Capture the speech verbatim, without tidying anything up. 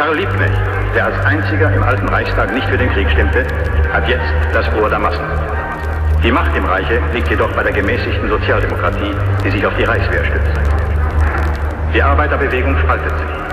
Karl Liebknecht, der als einziger im alten Reichstag nicht für den Krieg stimmte, hat jetzt das Ohr der Massen. Die Macht im Reiche liegt jedoch bei der gemäßigten Sozialdemokratie, die sich auf die Reichswehr stützt. Die Arbeiterbewegung spaltet sich.